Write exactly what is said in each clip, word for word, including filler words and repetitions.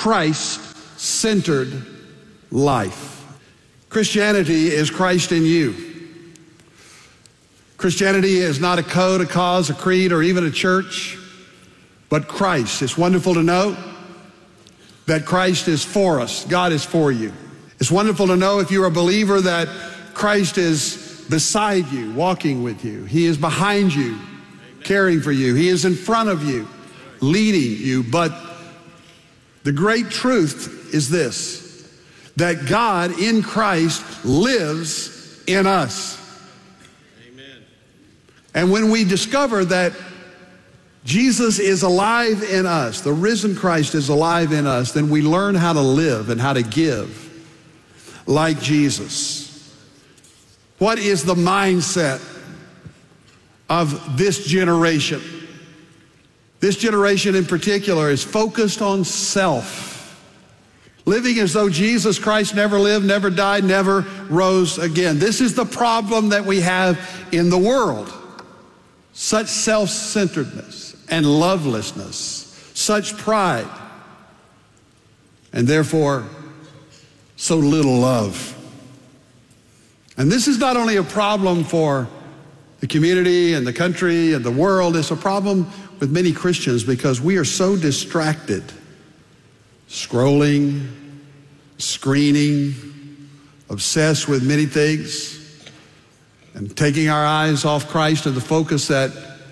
Christ-centered life. Christianity is Christ in you. Christianity is not a code, a cause, a creed, or even a church, but Christ. It's wonderful to know that Christ is for us. God is for you. It's wonderful to know if you're a believer that Christ is beside you, walking with you. He is behind you, caring for you. He is in front of you, leading you. But the great truth is this, that God in Christ lives in us. Amen. And when we discover that Jesus is alive in us, the risen Christ is alive in us, then we learn how to live and how to give like Jesus. What is the mindset of this generation? This generation in particular is focused on self, living as though Jesus Christ never lived, never died, never rose again. This is the problem that we have in the world. Such self-centeredness and lovelessness, such pride, and therefore so little love. And this is not only a problem for the community and the country and the world, it's a problem with many Christians because we are so distracted, scrolling, screening, obsessed with many things, and taking our eyes off Christ and the focus that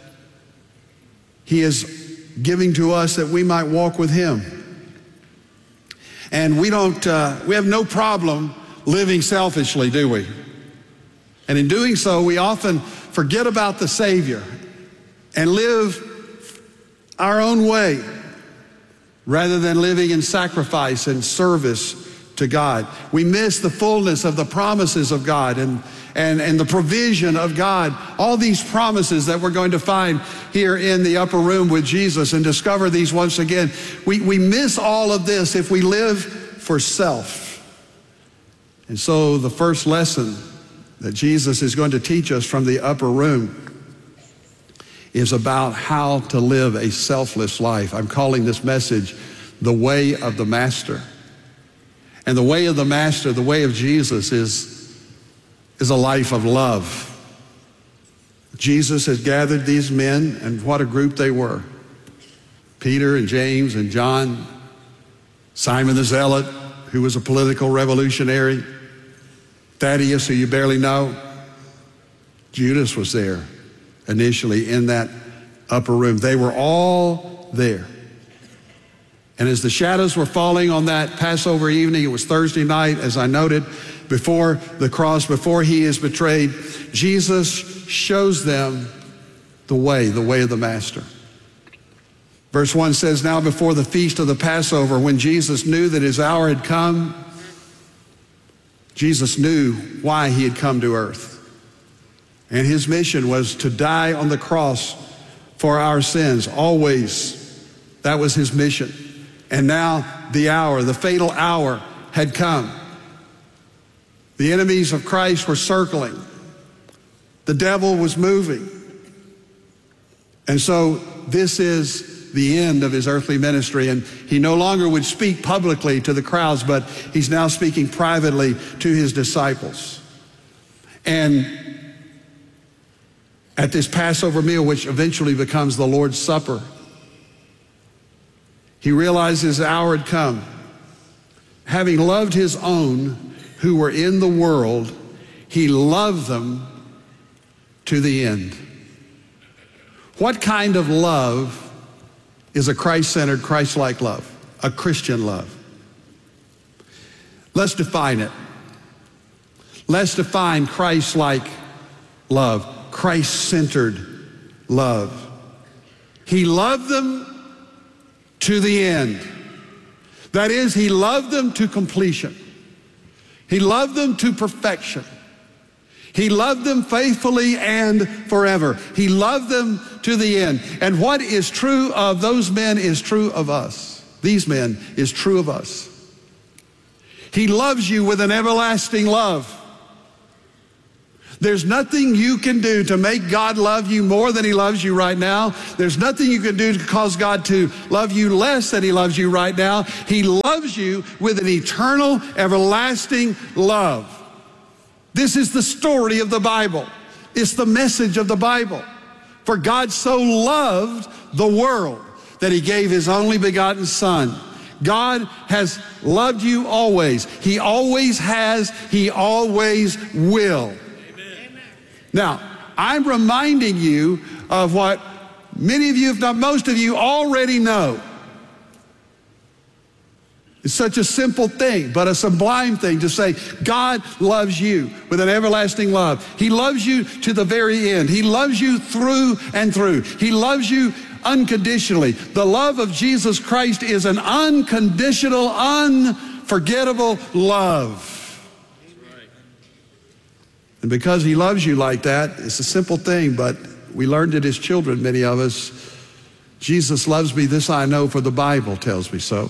He is giving to us that we might walk with Him. And we don't, uh, we have no problem living selfishly, do we? And in doing so, we often forget about the Savior and live our own way rather than living in sacrifice and service to God. We miss the fullness of the promises of God and, and, and the provision of God. All these promises that we're going to find here in the upper room with Jesus and discover these once again. We, we miss all of this if we live for self. And so the first lesson that Jesus is going to teach us from the upper room is about how to live a selfless life. I'm calling this message the way of the Master. And the way of the Master, the way of Jesus is, is a life of love. Jesus has gathered these men, and what a group they were. Peter and James and John, Simon the Zealot, who was a political revolutionary, Thaddeus, who you barely know. Judas was there initially in that upper room. They were all there. And as the shadows were falling on that Passover evening, it was Thursday night, as I noted, before the cross, before He is betrayed, Jesus shows them the way, the way of the Master. Verse one says, now before the feast of the Passover, when Jesus knew that His hour had come, Jesus knew why He had come to earth. And His mission was to die on the cross for our sins, always. That was His mission. And now the hour, the fatal hour had come. The enemies of Christ were circling. The devil was moving. And so this is the end of His earthly ministry, and He no longer would speak publicly to the crowds, but He's now speaking privately to His disciples. And at this Passover meal, which eventually becomes the Lord's Supper, He realized His hour had come. Having loved His own who were in the world, He loved them to the end. What kind of love is a Christ-centered, Christ-like love, a Christian love? Let's define it. Let's define Christ-like love, Christ-centered love. He loved them to the end. That is, He loved them to completion. He loved them to perfection. He loved them faithfully and forever. He loved them to the end. And what is true of those men is true of us. These men is true of us. He loves you with an everlasting love. There's nothing you can do to make God love you more than he loves you right now. There's nothing you can do to cause God to love you less than he loves you right now. He loves you with an eternal, everlasting love. This is the story of the Bible. It's the message of the Bible. For God so loved the world that he gave his only begotten Son. God has loved you always. He always has. He always will. Amen. Now, I'm reminding you of what many of you, if not most of you, already know. It's such a simple thing, but a sublime thing to say, God loves you with an everlasting love. He loves you to the very end. He loves you through and through. He loves you unconditionally. The love of Jesus Christ is an unconditional, unforgettable love. Right. And because he loves you like that, it's a simple thing, but we learned it as children, many of us. Jesus loves me, this I know, for the Bible tells me so.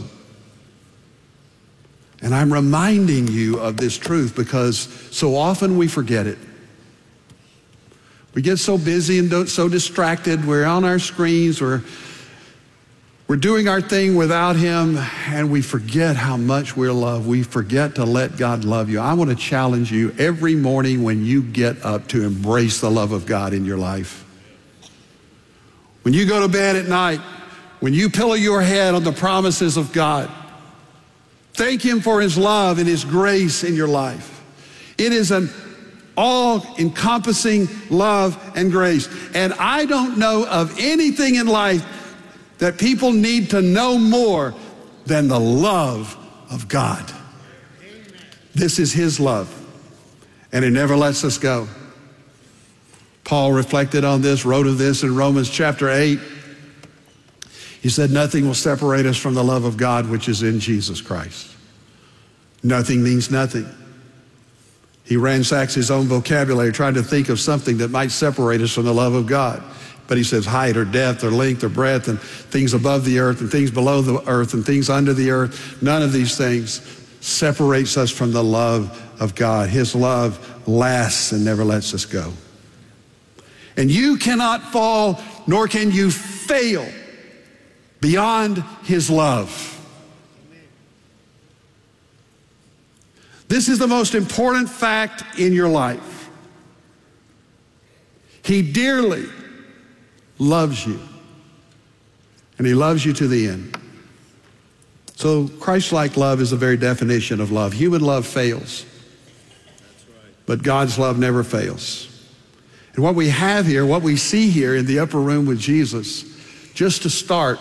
And I'm reminding you of this truth because so often we forget it. We get so busy and so distracted. We're on our screens. We're, we're doing our thing without him, and we forget how much we're loved. We forget to let God love you. I want to challenge you every morning when you get up to embrace the love of God in your life. When you go to bed at night, when you pillow your head on the promises of God, thank him for his love and his grace in your life. It is an all-encompassing love and grace. And I don't know of anything in life that people need to know more than the love of God. Amen. This is his love, and it never lets us go. Paul reflected on this, wrote of this in Romans chapter eight. He said, nothing will separate us from the love of God which is in Jesus Christ. Nothing means nothing. He ransacks his own vocabulary, trying to think of something that might separate us from the love of God. But he says height or depth or length or breadth and things above the earth and things below the earth and things under the earth. None of these things separates us from the love of God. His love lasts and never lets us go. And you cannot fall, nor can you fail beyond his love. This is the most important fact in your life. He dearly loves you, and he loves you to the end. So Christ-like love is the very definition of love. Human love fails, but God's love never fails. And what we have here, what we see here in the upper room with Jesus, just to start,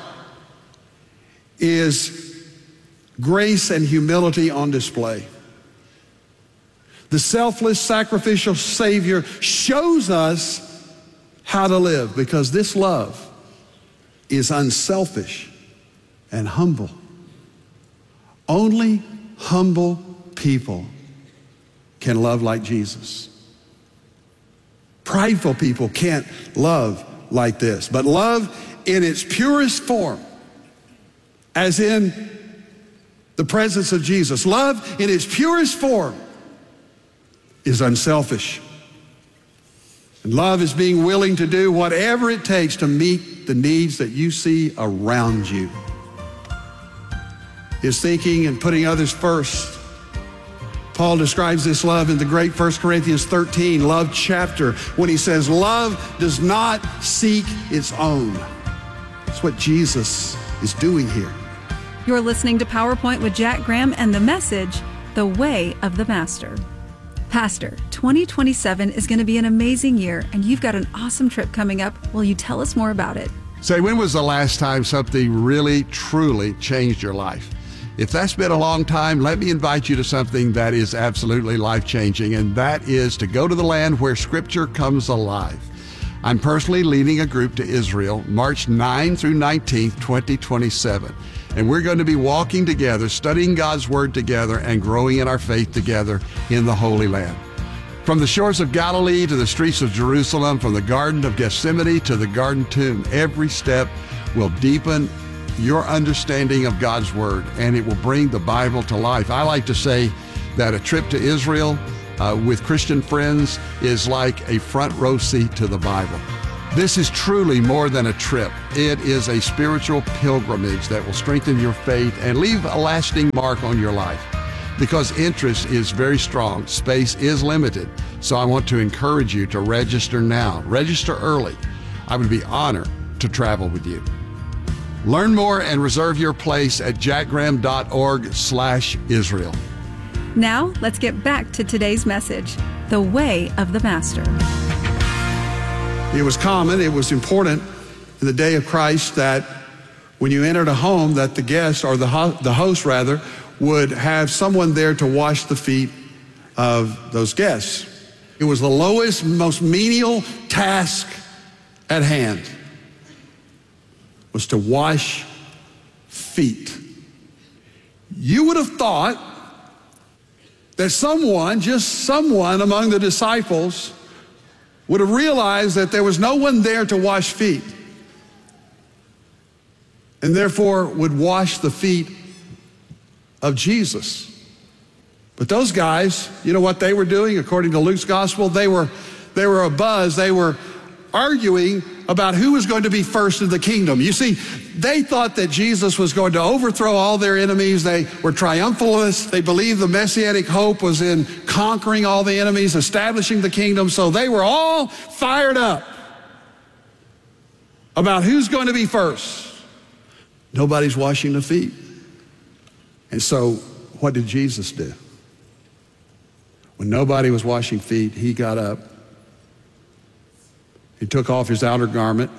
is grace and humility on display. The selfless, sacrificial Savior shows us how to live because this love is unselfish and humble. Only humble people can love like Jesus. Prideful people can't love like this, but love in its purest form, as in the presence of Jesus. Love in its purest form is unselfish. And love is being willing to do whatever it takes to meet the needs that you see around you. Is thinking and putting others first. Paul describes this love in the great First Corinthians thirteen love chapter when he says, love does not seek its own. That's what Jesus is doing here. You're listening to PowerPoint with Jack Graham and the message, The Way of the Master. Pastor, twenty twenty-seven is going to be an amazing year, and you've got an awesome trip coming up. Will you tell us more about it? Say, when was the last time something really, truly changed your life? If that's been a long time, let me invite you to something that is absolutely life-changing, and that is to go to the land where Scripture comes alive. I'm personally leading a group to Israel, March ninth through nineteenth, twenty twenty-seven. And we're going to be walking together, studying God's Word together, and growing in our faith together in the Holy Land. From the shores of Galilee to the streets of Jerusalem, from the Garden of Gethsemane to the Garden Tomb, every step will deepen your understanding of God's Word, and it will bring the Bible to life. I like to say that a trip to Israel uh, with Christian friends is like a front row seat to the Bible. This is truly more than a trip. It is a spiritual pilgrimage that will strengthen your faith and leave a lasting mark on your life. Because interest is very strong, space is limited, so I want to encourage you to register now. Register early. I would be honored to travel with you. Learn more and reserve your place at jackgraham.org slash Israel. Now, let's get back to today's message, The Way of the Master. It was common, it was important in the day of Christ that when you entered a home that the guest, or the, ho- the host rather, would have someone there to wash the feet of those guests. It was the lowest, most menial task at hand, was to wash feet. You would have thought that someone, just someone among the disciples, would have realized that there was no one there to wash feet, and therefore would wash the feet of Jesus. But those guys, you know what they were doing according to Luke's gospel? They were, they were abuzz. They were arguing about who was going to be first in the kingdom. You see, they thought that Jesus was going to overthrow all their enemies. They were triumphalists. They believed the messianic hope was in conquering all the enemies, establishing the kingdom. So they were all fired up about who's going to be first. Nobody's washing the feet. And so what did Jesus do? When nobody was washing feet, he got up. He took off his outer garment,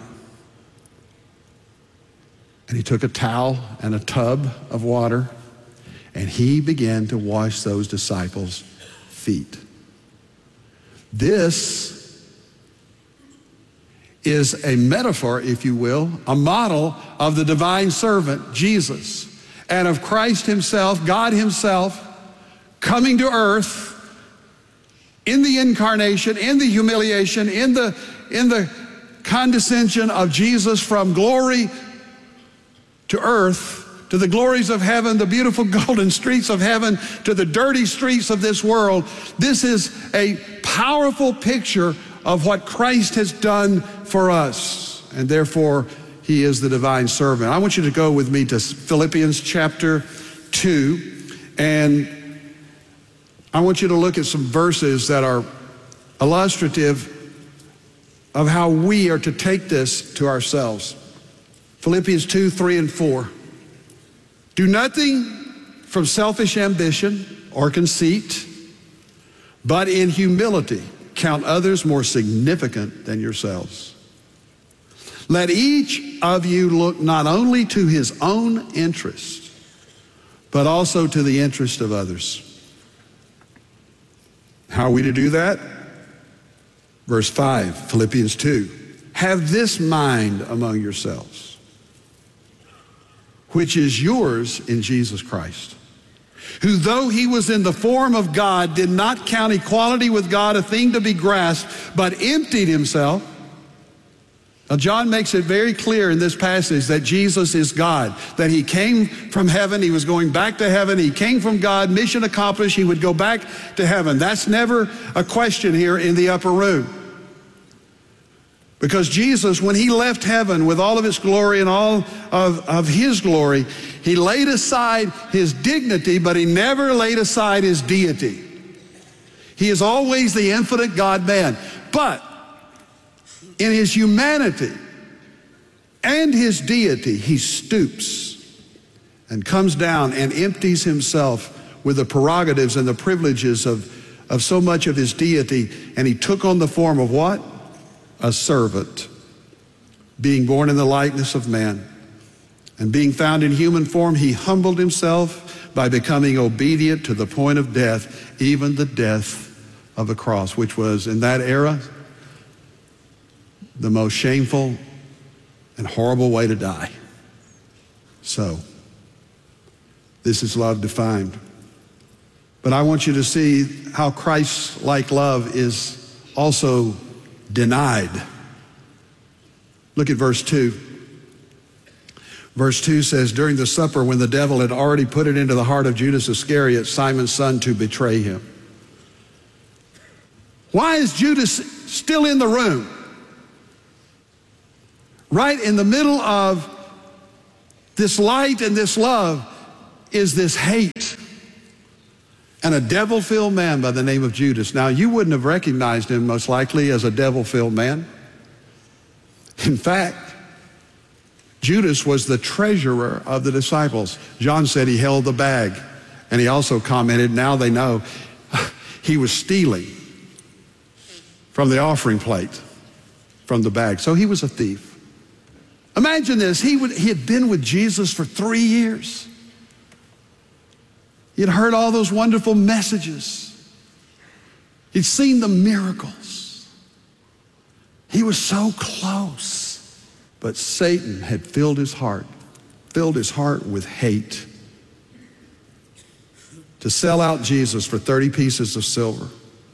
and he took a towel and a tub of water, and he began to wash those disciples' feet. This is a metaphor, if you will, a model of the divine servant, Jesus, and of Christ himself, God himself, coming to earth in the incarnation, in the humiliation, in the, in the condescension of Jesus from glory to earth, to the glories of heaven, the beautiful golden streets of heaven, to the dirty streets of this world. This is a powerful picture of what Christ has done for us, and therefore he is the divine servant. I want you to go with me to Philippians chapter two, and I want you to look at some verses that are illustrative of how we are to take this to ourselves. Philippians two, three, and four. Do nothing from selfish ambition or conceit, but in humility count others more significant than yourselves. Let each of you look not only to his own interest, but also to the interest of others. How are we to do that? Verse five, Philippians two. Have this mind among yourselves, which is yours in Jesus Christ, who though he was in the form of God, did not count equality with God a thing to be grasped, but emptied himself. Now, John makes it very clear in this passage that Jesus is God, that he came from heaven, he was going back to heaven, he came from God, mission accomplished, he would go back to heaven. That's never a question here in the upper room. Because Jesus, when he left heaven with all of its glory and all of, of his glory, he laid aside his dignity, but he never laid aside his deity. He is always the infinite God-man. But in his humanity and his deity, he stoops and comes down and empties himself with the prerogatives and the privileges of, of so much of his deity. And he took on the form of what? A servant, being born in the likeness of man. And being found in human form, he humbled himself by becoming obedient to the point of death, even the death of the cross, which was in that era the most shameful and horrible way to die. So, this is love defined. But I want you to see how Christ-like love is also denied. Look at verse two. Verse two says, during the supper, when the devil had already put it into the heart of Judas Iscariot, Simon's son, to betray him. Why is Judas still in the room? Right in the middle of this light and this love is this hate and a devil-filled man by the name of Judas. Now, you wouldn't have recognized him most likely as a devil-filled man. In fact, Judas was the treasurer of the disciples. John said he held the bag, and he also commented, now they know he was stealing from the offering plate, from the bag. So he was a thief. Imagine this, he, would, he had been with Jesus for three years. He had heard all those wonderful messages. He'd seen the miracles. He was so close. But Satan had filled his heart, filled his heart with hate to sell out Jesus for thirty pieces of silver.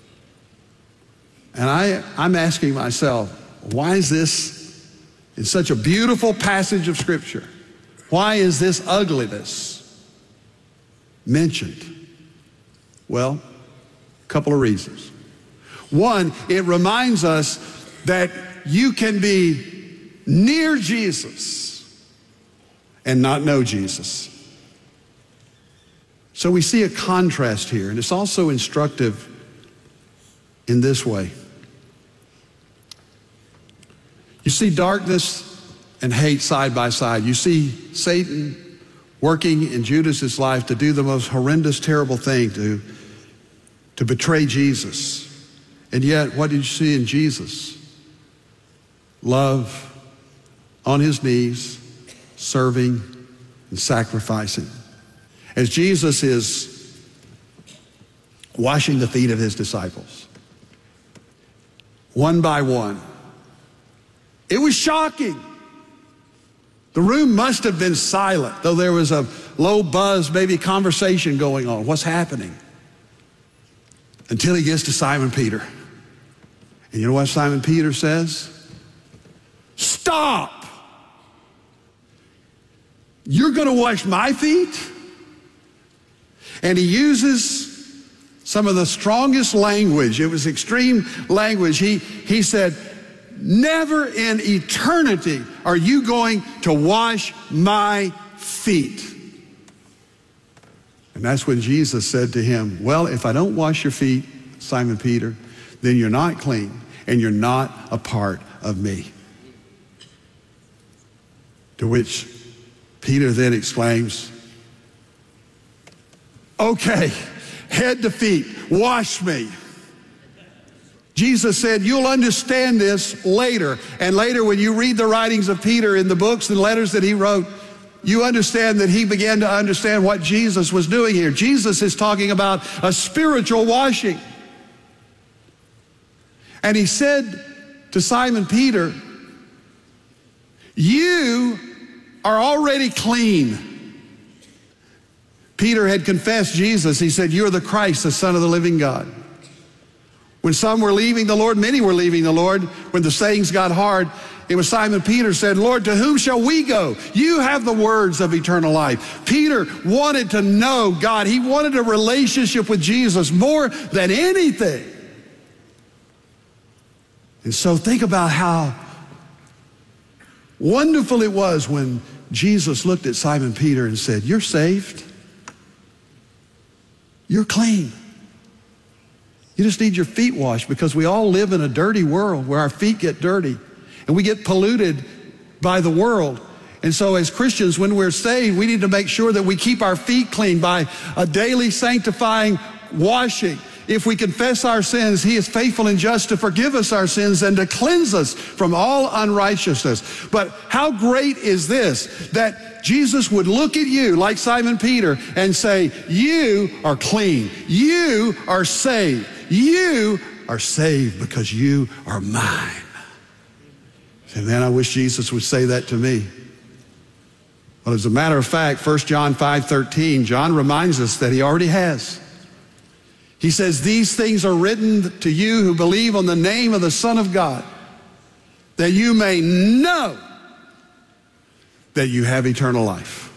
And I, I'm asking myself, why is this in such a beautiful passage of Scripture? Why is this ugliness mentioned? Well, a couple of reasons. One, it reminds us that you can be near Jesus and not know Jesus. So we see a contrast here, and it's also instructive in this way. You see darkness and hate side by side. You see Satan working in Judas's life to do the most horrendous, terrible thing, to, to betray Jesus. And yet, what did you see in Jesus? Love, on his knees, serving and sacrificing. As Jesus is washing the feet of his disciples, one by one, it was shocking. The room must have been silent, though there was a low buzz, maybe conversation going on. What's happening? Until he gets to Simon Peter. And you know what Simon Peter says? Stop! You're going to wash my feet? And he uses some of the strongest language. It was extreme language. He, he said, never in eternity are you going to wash my feet. And that's when Jesus said to him, well, if I don't wash your feet, Simon Peter, then you're not clean and you're not a part of me. To which Peter then exclaims, okay, head to feet, wash me. Jesus said, you'll understand this later. And later, when you read the writings of Peter in the books and letters that he wrote, you understand that he began to understand what Jesus was doing here. Jesus is talking about a spiritual washing. And he said to Simon Peter, you are already clean. Peter had confessed Jesus. He said, you're the Christ, the Son of the living God. When some were leaving the Lord, many were leaving the Lord, when the sayings got hard, it was Simon Peter said, Lord, to whom shall we go? You have the words of eternal life. Peter wanted to know God. He wanted a relationship with Jesus more than anything. And so think about how wonderful it was when Jesus looked at Simon Peter and said, you're saved. You're clean. You just need your feet washed, because we all live in a dirty world where our feet get dirty and we get polluted by the world. And so as Christians, when we're saved, we need to make sure that we keep our feet clean by a daily sanctifying washing. If we confess our sins, he is faithful and just to forgive us our sins and to cleanse us from all unrighteousness. But how great is this, that Jesus would look at you like Simon Peter and say, you are clean. You are saved. You are saved because you are mine. And man, I wish Jesus would say that to me. Well, as a matter of fact, First John five thirteen, John reminds us that he already has. He says, these things are written to you who believe on the name of the Son of God, that you may know that you have eternal life.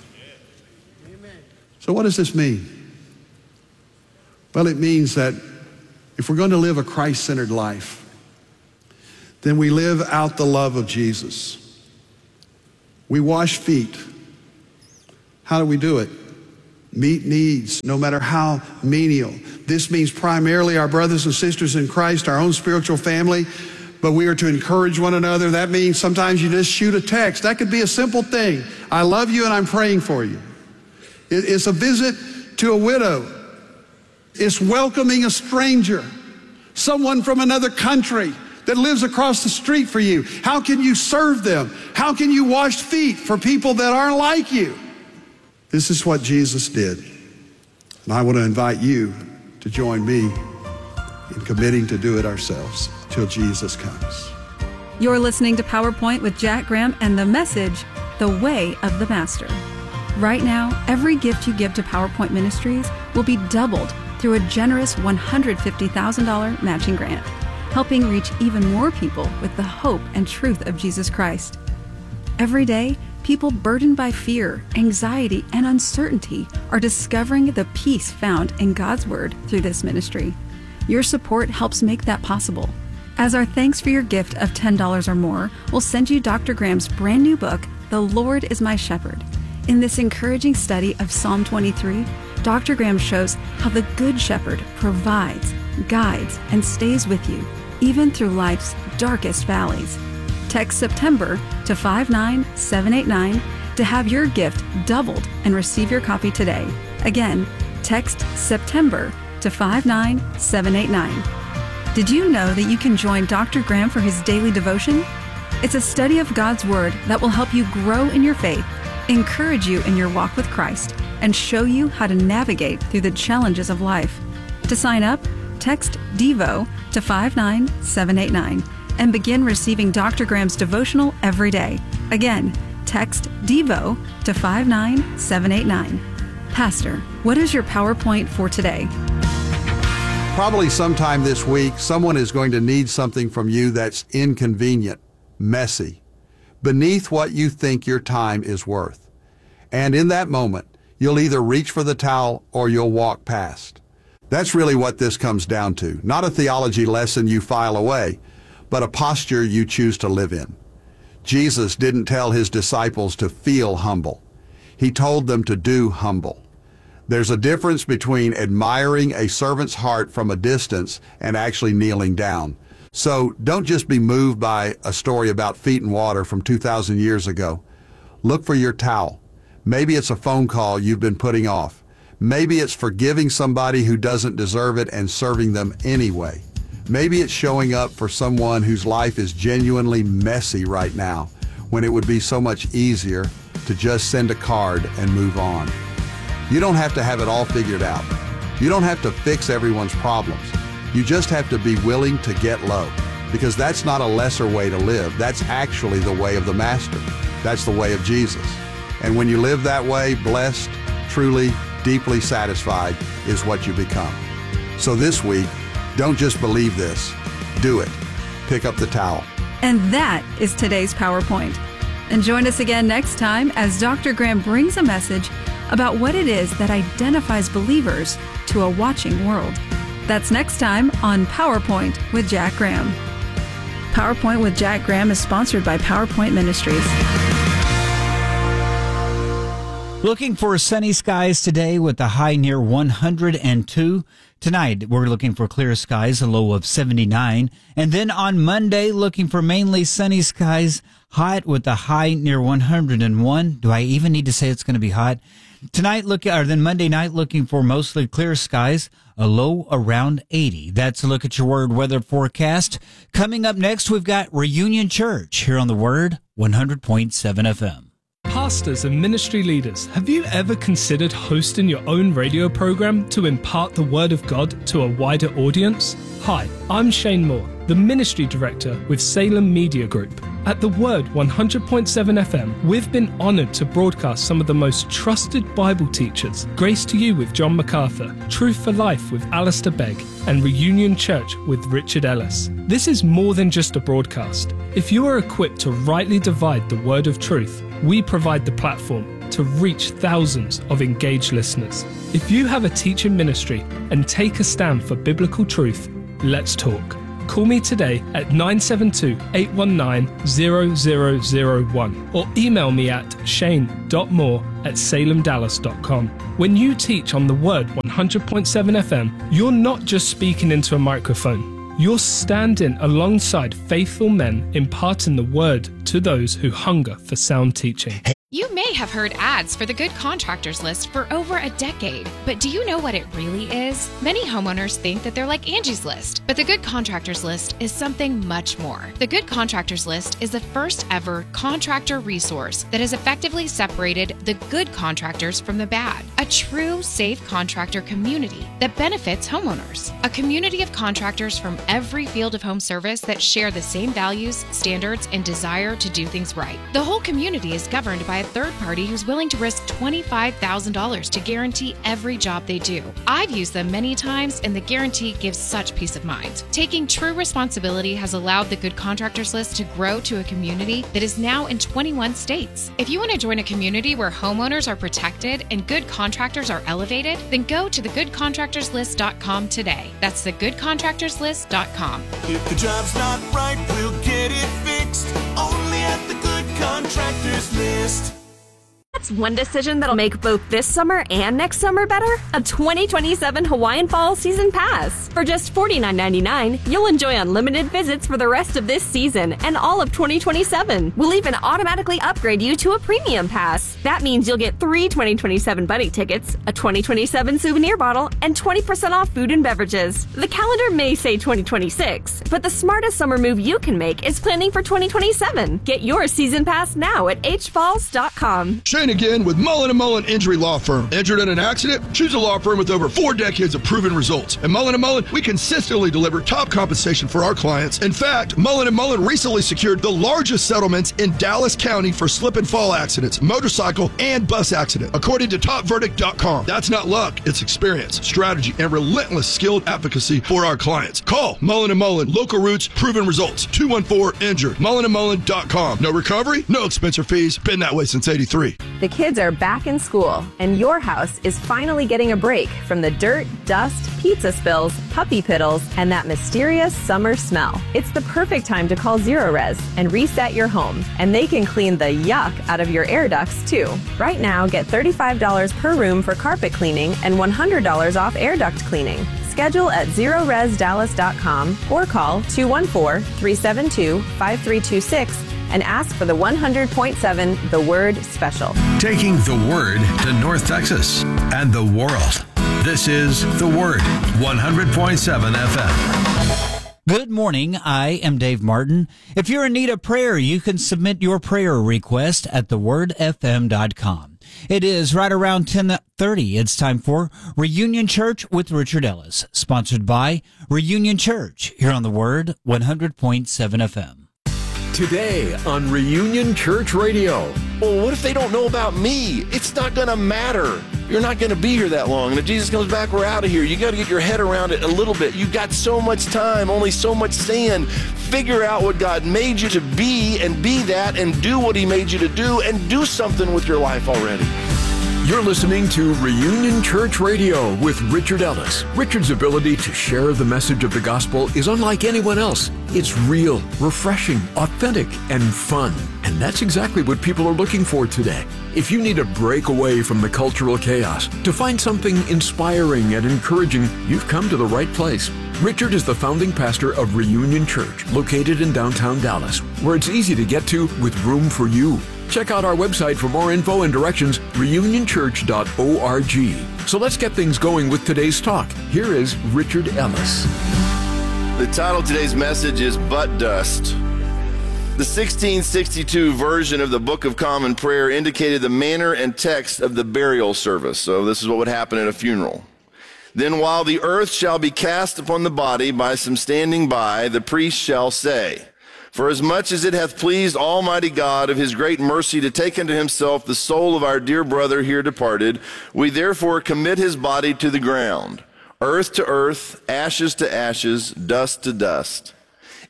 Amen. So what does this mean? Well, it means that if we're going to live a Christ-centered life, then we live out the love of Jesus. We wash feet. How do we do it? Meet needs, no matter how menial. This means primarily our brothers and sisters in Christ, our own spiritual family, but we are to encourage one another. That means sometimes you just shoot a text. That could be a simple thing. I love you and I'm praying for you. It's a visit to a widow. It's welcoming a stranger, someone from another country that lives across the street for you. How can you serve them? How can you wash feet for people that aren't like you? This is what Jesus did. And I want to invite you to join me in committing to do it ourselves till Jesus comes. You're listening to PowerPoint with Jack Graham and the message, The Way of the Master. Right now, every gift you give to PowerPoint Ministries will be doubled through a generous one hundred fifty thousand dollars matching grant, helping reach even more people with the hope and truth of Jesus Christ. Every day, people burdened by fear, anxiety, and uncertainty are discovering the peace found in God's Word through this ministry. Your support helps make that possible. As our thanks for your gift of ten dollars or more, we'll send you Doctor Graham's brand new book, The Lord is My Shepherd. In this encouraging study of Psalm twenty-three, Doctor Graham shows how the Good Shepherd provides, guides, and stays with you, even through life's darkest valleys. Text September to five nine seven eight nine to have your gift doubled and receive your copy today. Again, text September to five nine seven eight nine. Did you know that you can join Doctor Graham for his daily devotion? It's a study of God's Word that will help you grow in your faith, encourage you in your walk with Christ, and show you how to navigate through the challenges of life. To sign up, text DEVO to five nine seven eight nine and begin receiving Doctor Graham's devotional every day. Again, text DEVO to five nine seven eight nine. Pastor, what is your PowerPoint for today? Probably sometime this week, someone is going to need something from you that's inconvenient, messy, beneath what you think your time is worth. And in that moment, you'll either reach for the towel or you'll walk past. That's really what this comes down to. Not a theology lesson you file away, but a posture you choose to live in. Jesus didn't tell his disciples to feel humble. He told them to do humble. There's a difference between admiring a servant's heart from a distance and actually kneeling down. So don't just be moved by a story about feet and water from two thousand years ago. Look for your towel. Maybe it's a phone call you've been putting off. Maybe it's forgiving somebody who doesn't deserve it and serving them anyway. Maybe it's showing up for someone whose life is genuinely messy right now, when it would be so much easier to just send a card and move on. You don't have to have it all figured out. You don't have to fix everyone's problems. You just have to be willing to get low, because that's not a lesser way to live. That's actually the way of the Master. That's the way of Jesus. And when you live that way, blessed, truly, deeply satisfied is what you become. So this week, don't just believe this. Do it. Pick up the towel. And that is today's PowerPoint. And join us again next time as Doctor Graham brings a message about what it is that identifies believers to a watching world. That's next time on PowerPoint with Jack Graham. PowerPoint with Jack Graham is sponsored by PowerPoint Ministries. Looking for sunny skies today with a high near one hundred two. Tonight, we're looking for clear skies, a low of seventy-nine. And then on Monday, looking for mainly sunny skies, hot with a high near one hundred one. Do I even need to say it's going to be hot? Tonight, look, or then Monday night, looking for mostly clear skies, a low around eighty. That's a look at your Word weather forecast. Coming up next, we've got Reunion Church here on the Word one hundred point seven F M. Pastors and ministry leaders, have you ever considered hosting your own radio program to impart the Word of God to a wider audience? Hi, I'm Shane Moore, the Ministry Director with Salem Media Group. At the Word one hundred point seven F M, we've been honoured to broadcast some of the most trusted Bible teachers, Grace to You with John MacArthur, Truth for Life with Alistair Begg, and Reunion Church with Richard Ellis. This is more than just a broadcast. If you are equipped to rightly divide the word of truth, we provide the platform to reach thousands of engaged listeners. If you have a teaching ministry and take a stand for biblical truth, let's talk. Call me today at nine seven two, eight one nine, zero zero zero one or email me at shane dot moore at salem dallas dot com. When you teach on the Word one hundred point seven F M, you're not just speaking into a microphone. You're standing alongside faithful men imparting the Word to those who hunger for sound teaching. You may have heard ads for the Good Contractors List for over a decade, but do you know what it really is? Many homeowners think that they're like Angie's List, but the Good Contractors List is something much more. The Good Contractors List is the first ever contractor resource that has effectively separated the good contractors from the bad. A true, safe contractor community that benefits homeowners. A community of contractors from every field of home service that share the same values, standards, and desire to do things right. The whole community is governed by a third party who's willing to risk twenty-five thousand dollars to guarantee every job they do. I've used them many times, and the guarantee gives such peace of mind. Taking true responsibility has allowed the Good Contractors List to grow to a community that is now in twenty-one states. If you want to join a community where homeowners are protected and good contractors are elevated, then go to the good contractors list dot com today. That's the good contractors list dot com. If the job's not right, we'll get it fixed. Only at the Good Contractors List. That's one decision that'll make both this summer and next summer better. A twenty twenty-seven Hawaiian Fall Season Pass. For just forty-nine ninety-nine, you'll enjoy unlimited visits for the rest of this season and all of twenty twenty-seven. We'll even automatically upgrade you to a premium pass. That means you'll get three twenty twenty-seven buddy tickets, a twenty twenty-seven souvenir bottle, and twenty percent off food and beverages. The calendar may say twenty twenty-six, but the smartest summer move you can make is planning for twenty twenty-seven. Get your season pass now at h falls dot com. Shane again with Mullen and Mullen Injury Law Firm. Injured in an accident? Choose a law firm with over four decades of proven results. At Mullen and Mullen, we consistently deliver top compensation for our clients. In fact, Mullen and Mullen recently secured the largest settlements in Dallas County for slip and fall accidents, motorcycle, and bus accident, according to top verdict dot com. That's not luck, it's experience, strategy, and relentless skilled advocacy for our clients. Call Mullen and Mullen, local roots, proven results, two one four injured, mullen and mullen dot com. No recovery, no expense or fees, been that way since eighty-three. The kids are back in school, and your house is finally getting a break from the dirt, dust, pizza spills, puppy piddles, and that mysterious summer smell. It's the perfect time to call Zerorez and reset your home, and they can clean the yuck out of your air ducts too. Right now, get thirty-five dollars per room for carpet cleaning and one hundred dollars off air duct cleaning. Schedule at zerorez dallas dot com or call two one four, three seven two, five three two six and ask for the one hundred point seven The Word Special. Taking the Word to North Texas and the world. This is The Word, one hundred point seven F M. Good morning. I am Dave Martin. If you're in need of prayer, you can submit your prayer request at the word f m dot com. It is right around ten thirty. It's time for Reunion Church with Richard Ellis, sponsored by Reunion Church, here on The Word, one hundred point seven F M. Today on Reunion Church Radio. Well, what if they don't know about me? It's not going to matter. You're not going to be here that long. And if Jesus comes back, we're out of here. You got to get your head around it a little bit. You've got so much time, only so much sand. Figure out what God made you to be and be that and do what he made you to do and do something with your life already. You're listening to Reunion Church Radio with Richard Ellis. Richard's ability to share the message of the gospel is unlike anyone else. It's real, refreshing, authentic, and fun. And that's exactly what people are looking for today. If you need a break away from the cultural chaos, to find something inspiring and encouraging, you've come to the right place. Richard is the founding pastor of Reunion Church, located in downtown Dallas, where it's easy to get to with room for you. Check out our website for more info and directions, reunion church dot org. So let's get things going with today's talk. Here is Richard Ellis. The title of today's message is Butt Dust. The sixteen sixty-two version of the Book of Common Prayer indicated the manner and text of the burial service. So this is what would happen at a funeral. Then while the earth shall be cast upon the body by some standing by, the priest shall say, For as much as it hath pleased Almighty God of his great mercy to take unto himself the soul of our dear brother here departed, we therefore commit his body to the ground, earth to earth, ashes to ashes, dust to dust.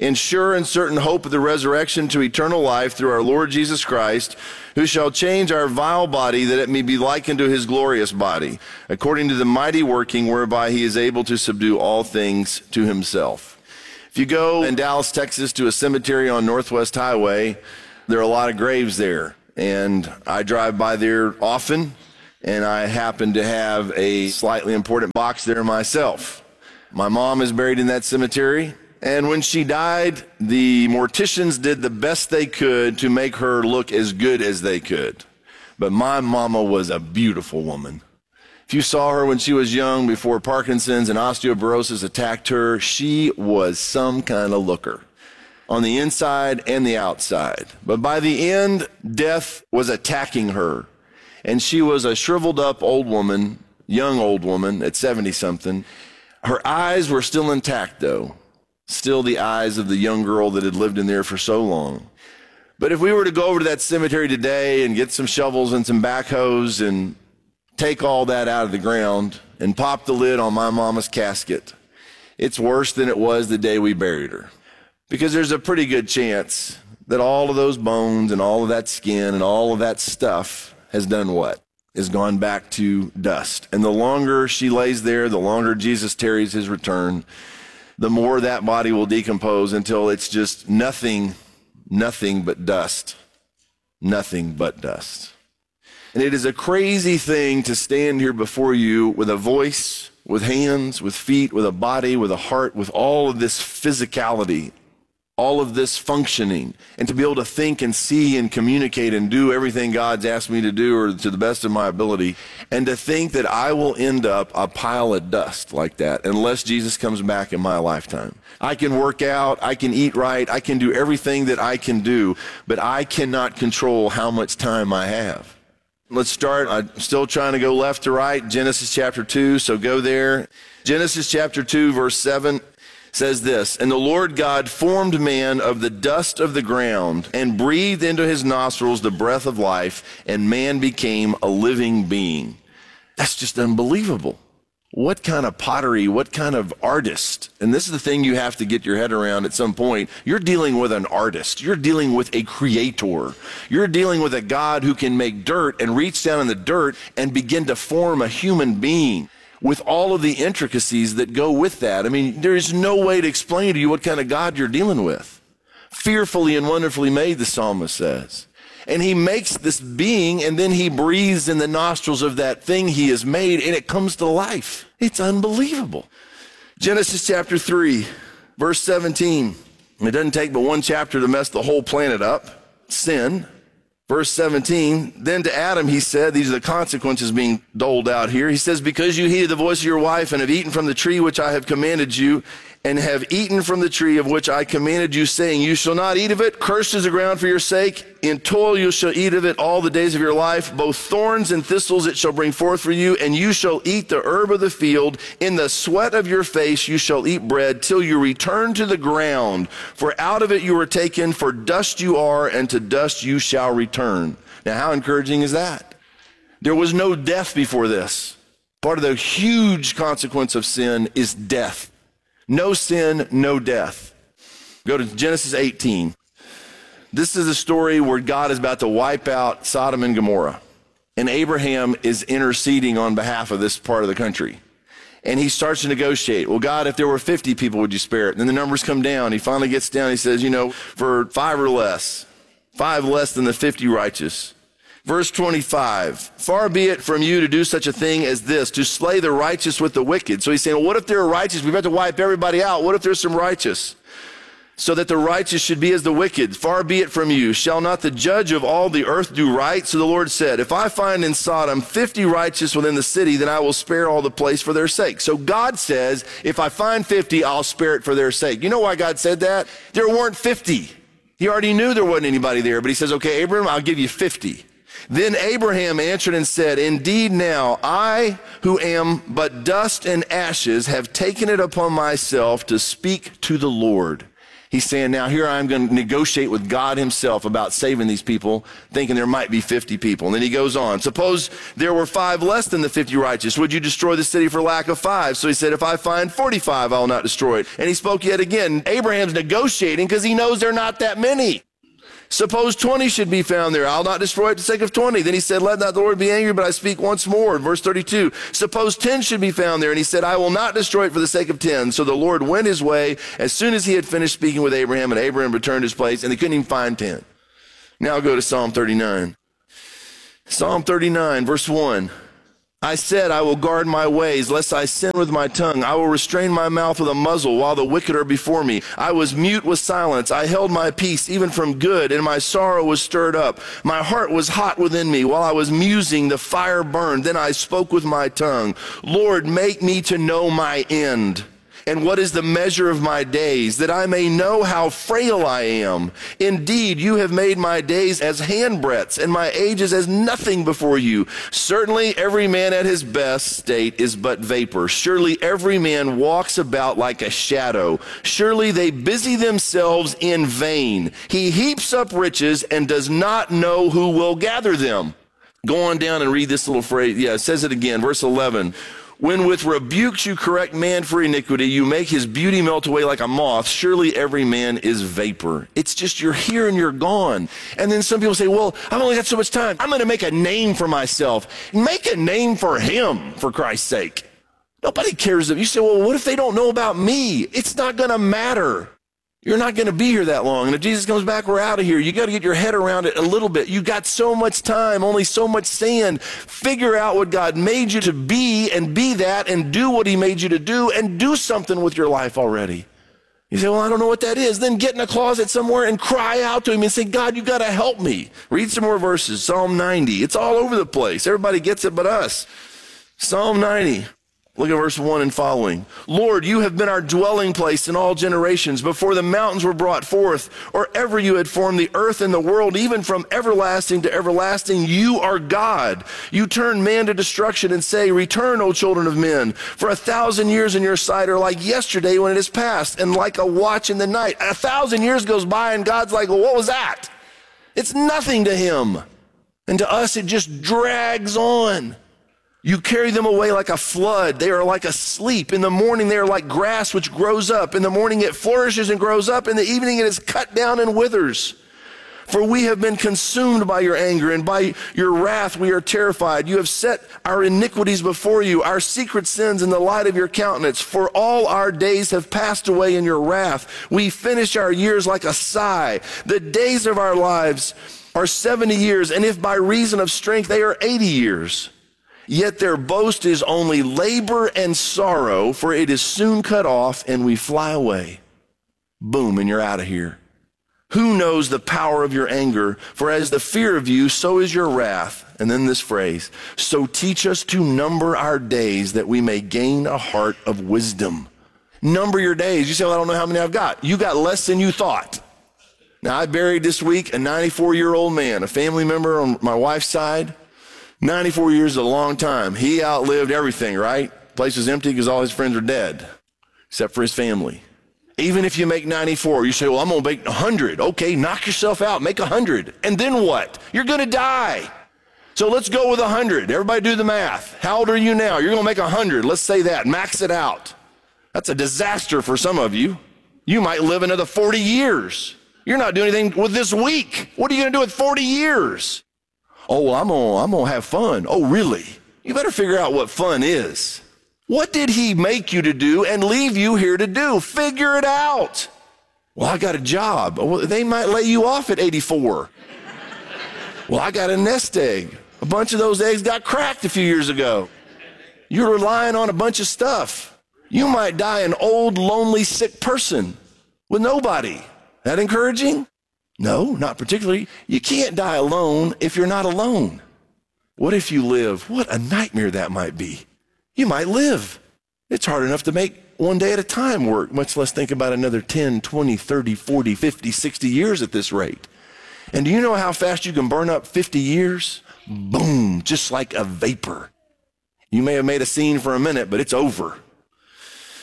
in sure and certain hope of the resurrection to eternal life through our Lord Jesus Christ, who shall change our vile body that it may be likened to his glorious body, according to the mighty working whereby he is able to subdue all things to himself. If you go in Dallas, Texas to a cemetery on Northwest Highway, there are a lot of graves there. And I drive by there often, and I happen to have a slightly important box there myself. My mom is buried in that cemetery. And when she died, the morticians did the best they could to make her look as good as they could. But my mama was a beautiful woman. If you saw her when she was young, before Parkinson's and osteoporosis attacked her, she was some kind of looker on the inside and the outside. But by the end, death was attacking her. And she was a shriveled up old woman, young old woman at seventy something. Her eyes were still intact though. Still the eyes of the young girl that had lived in there for so long. But if we were to go over to that cemetery today and get some shovels and some backhoes and take all that out of the ground and pop the lid on my mama's casket, it's worse than it was the day we buried her. Because there's a pretty good chance that all of those bones and all of that skin and all of that stuff has done what? Has gone back to dust. And the longer she lays there, the longer Jesus tarries his return, the more that body will decompose until it's just nothing, nothing but dust. Nothing but dust. And it is a crazy thing to stand here before you with a voice, with hands, with feet, with a body, with a heart, with all of this physicality, all of this functioning, and to be able to think and see and communicate and do everything God's asked me to do, or to the best of my ability, and to think that I will end up a pile of dust like that unless Jesus comes back in my lifetime. I can work out, I can eat right, I can do everything that I can do, but I cannot control how much time I have. Let's start. I'm still trying to go left to right. Genesis chapter two, so go there. Genesis chapter two, verse seven. Says this, and the Lord God formed man of the dust of the ground and breathed into his nostrils the breath of life, and man became a living being. That's just unbelievable. What kind of pottery, what kind of artist? And this is the thing you have to get your head around at some point. You're dealing with an artist. You're dealing with a creator. You're dealing with a God who can make dirt and reach down in the dirt and begin to form a human being, with all of the intricacies that go with that. I mean, there is no way to explain to you what kind of God you're dealing with. Fearfully and wonderfully made, the psalmist says. And he makes this being, and then he breathes in the nostrils of that thing he has made, and it comes to life. It's unbelievable. Genesis chapter three, verse seventeen. It doesn't take but one chapter to mess the whole planet up. Sin. Verse seventeen, then to Adam he said, these are the consequences being doled out here. He says, because you heeded the voice of your wife and have eaten from the tree which I have commanded you, and have eaten from the tree of which I commanded you, saying, you shall not eat of it. Cursed is the ground for your sake. In toil you shall eat of it all the days of your life. Both thorns and thistles it shall bring forth for you, and you shall eat the herb of the field. In the sweat of your face you shall eat bread till you return to the ground. For out of it you were taken, for dust you are, and to dust you shall return. Now, how encouraging is that? There was no death before this. Part of the huge consequence of sin is death. No sin, no death. Go to Genesis eighteen. This is a story where God is about to wipe out Sodom and Gomorrah. And Abraham is interceding on behalf of this part of the country. And he starts to negotiate. Well, God, if there were fifty people, would you spare it? And then the numbers come down. He finally gets down. He says, you know, for five or less, five less than the fifty righteous. Verse twenty-five, far be it from you to do such a thing as this, to slay the righteous with the wicked. So he's saying, well, what if they're righteous? We've got to wipe everybody out. What if there's some righteous? So that the righteous should be as the wicked. Far be it from you. Shall not the judge of all the earth do right? So the Lord said, if I find in Sodom fifty righteous within the city, then I will spare all the place for their sake. So God says, if I find fifty, I'll spare it for their sake. You know why God said that? There weren't fifty. He already knew there wasn't anybody there, but he says, okay, Abraham, I'll give you fifty. Then Abraham answered and said, indeed now I, who am but dust and ashes, have taken it upon myself to speak to the Lord. He's saying, now here I am going to negotiate with God himself about saving these people, thinking there might be fifty people. And then he goes on, suppose there were five less than the fifty righteous. Would you destroy the city for lack of five? So he said, if I find forty-five, I will not destroy it. And he spoke yet again. Abraham's negotiating because he knows there are not that many. Suppose twenty should be found there. I'll not destroy it for the sake of twenty. Then he said, let not the Lord be angry, but I speak once more. Verse thirty-two, suppose ten should be found there. And he said, I will not destroy it for the sake of ten. So the Lord went his way as soon as he had finished speaking with Abraham, and Abraham returned to his place, and they couldn't even find ten. Now I'll go to Psalm thirty-nine. Psalm thirty-nine, verse one. I said, I will guard my ways, lest I sin with my tongue. I will restrain my mouth with a muzzle while the wicked are before me. I was mute with silence. I held my peace even from good, and my sorrow was stirred up. My heart was hot within me. While I was musing, the fire burned. Then I spoke with my tongue. Lord, make me to know my end. And what is the measure of my days, that I may know how frail I am? Indeed, you have made my days as handbreadths, and my ages as nothing before you. Certainly every man at his best state is but vapor. Surely every man walks about like a shadow. Surely they busy themselves in vain. He heaps up riches and does not know who will gather them. Go on down and read this little phrase. Yeah, it says it again, verse eleven. When with rebukes you correct man for iniquity, you make his beauty melt away like a moth. Surely every man is vapor. It's just you're here and you're gone. And then some people say, well, I've only got so much time. I'm going to make a name for myself. Make a name for him, for Christ's sake. Nobody cares. If you say, well, what if they don't know about me? It's not going to matter. You're not going to be here that long. And if Jesus comes back, we're out of here. You got to get your head around it a little bit. You got so much time, only so much sand. Figure out what God made you to be and be that and do what he made you to do and do something with your life already. You say, well, I don't know what that is. Then get in a closet somewhere and cry out to him and say, God, you got to help me. Read some more verses. Psalm ninety. It's all over the place. Everybody gets it but us. Psalm ninety. Look at verse one and following. Lord, you have been our dwelling place in all generations, before the mountains were brought forth, or ever you had formed the earth and the world, even from everlasting to everlasting, you are God. You turn man to destruction and say, return, O children of men. For a thousand years in your sight are like yesterday when it is past, and like a watch in the night. A thousand years goes by and God's like, well, what was that? It's nothing to him. And to us, it just drags on. You carry them away like a flood. They are like a sleep. In the morning, they are like grass which grows up. In the morning, it flourishes and grows up. In the evening, it is cut down and withers. For we have been consumed by your anger, and by your wrath we are terrified. You have set our iniquities before you, our secret sins in the light of your countenance. For all our days have passed away in your wrath. We finish our years like a sigh. The days of our lives are seventy years, and if by reason of strength they are eighty years. Yet their boast is only labor and sorrow, for it is soon cut off and we fly away. Boom, and you're out of here. Who knows the power of your anger? For as the fear of you, so is your wrath. And then this phrase, so teach us to number our days that we may gain a heart of wisdom. Number your days. You say, well, I don't know how many I've got. You got less than you thought. Now, I buried this week a ninety-four-year-old man, a family member on my wife's side. ninety-four years is a long time. He outlived everything, right? The place was empty because all his friends are dead, except for his family. Even if you make ninety-four, you say, well, I'm going to make one hundred. Okay, knock yourself out, make one hundred. And then what? You're going to die. So let's go with one hundred. Everybody do the math. How old are you now? You're going to make one hundred. Let's say that. Max it out. That's a disaster for some of you. You might live another forty years. You're not doing anything with this week. What are you going to do with forty years? Oh, well, I'm gonna, I'm gonna have fun. Oh, really? You better figure out what fun is. What did he make you to do and leave you here to do? Figure it out. Well, I got a job. Well, they might lay you off at eighty-four. Well, I got a nest egg. A bunch of those eggs got cracked a few years ago. You're relying on a bunch of stuff. You might die an old, lonely, sick person with nobody. That encouraging? No, not particularly. You can't die alone if you're not alone. What if you live? What a nightmare that might be. You might live. It's hard enough to make one day at a time work, much less think about another ten, twenty, thirty, forty, fifty, sixty years at this rate. And do you know how fast you can burn up fifty years? Boom, just like a vapor. You may have made a scene for a minute, but it's over.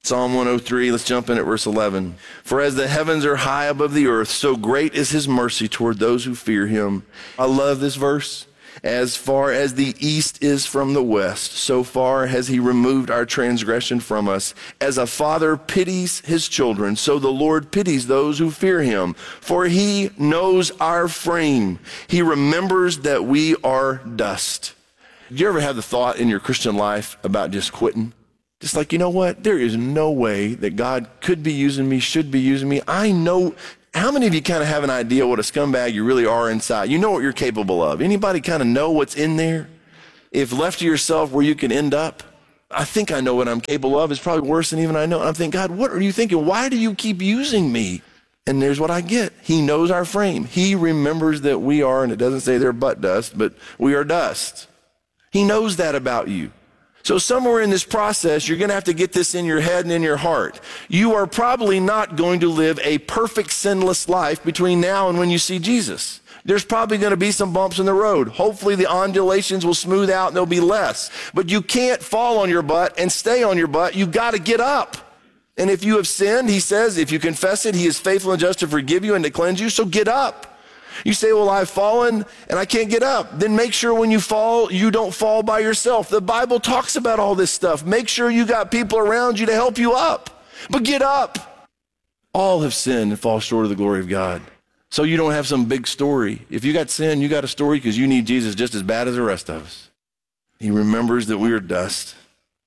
Psalm one oh three, let's jump in at verse eleven. For as the heavens are high above the earth, so great is his mercy toward those who fear him. I love this verse. As far as the east is from the west, so far has he removed our transgression from us. As a father pities his children, so the Lord pities those who fear him. For he knows our frame. He remembers that we are dust. Do you ever have the thought in your Christian life about just quitting? Just like, you know what? There is no way that God could be using me, should be using me. I know. How many of you kind of have an idea what a scumbag you really are inside? You know what you're capable of. Anybody kind of know what's in there? If left to yourself where you can end up, I think I know what I'm capable of. It's probably worse than even I know. And I'm thinking, God, what are you thinking? Why do you keep using me? And there's what I get. He knows our frame. He remembers that we are, and it doesn't say they're butt dust, but we are dust. He knows that about you. So somewhere in this process, you're going to have to get this in your head and in your heart. You are probably not going to live a perfect sinless life between now and when you see Jesus. There's probably going to be some bumps in the road. Hopefully the undulations will smooth out and there'll be less. But you can't fall on your butt and stay on your butt. You got to get up. And if you have sinned, he says, if you confess it, he is faithful and just to forgive you and to cleanse you. So get up. You say, well, I've fallen and I can't get up. Then make sure when you fall, you don't fall by yourself. The Bible talks about all this stuff. Make sure you got people around you to help you up. But get up. All have sinned and fall short of the glory of God. So you don't have some big story. If you got sin, you got a story because you need Jesus just as bad as the rest of us. He remembers that we are dust.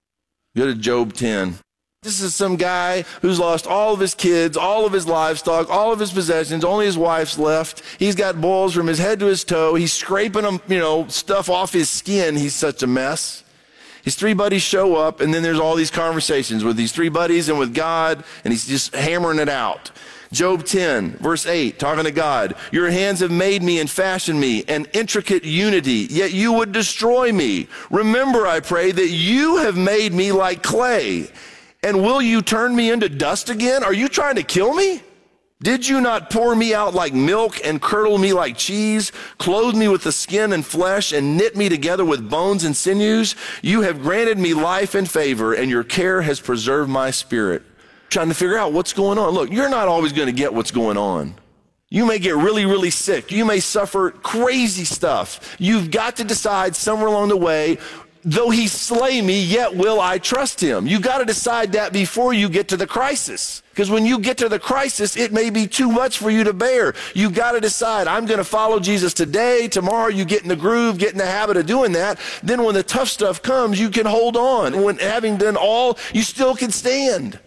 Go to Job ten. This is some guy who's lost all of his kids, all of his livestock, all of his possessions, only his wife's left. He's got boils from his head to his toe. He's scraping them, you know, stuff off his skin. He's such a mess. His three buddies show up, and then there's all these conversations with these three buddies and with God, and he's just hammering it out. Job ten, verse eight, talking to God. Your hands have made me and fashioned me, an intricate unity, yet you would destroy me. Remember, I pray, that you have made me like clay. And will you turn me into dust again? Are you trying to kill me? Did you not pour me out like milk and curdle me like cheese, clothe me with the skin and flesh and knit me together with bones and sinews? You have granted me life and favor, and your care has preserved my spirit. Trying to figure out what's going on. Look, you're not always going to get what's going on. You may get really, really sick. You may suffer crazy stuff. You've got to decide somewhere along the way, though he slay me, yet will I trust him. You got to decide that before you get to the crisis. Because when you get to the crisis, it may be too much for you to bear. You got to decide, I'm going to follow Jesus today. Tomorrow you get in the groove, get in the habit of doing that. Then when the tough stuff comes, you can hold on. When having done all, you still can stand.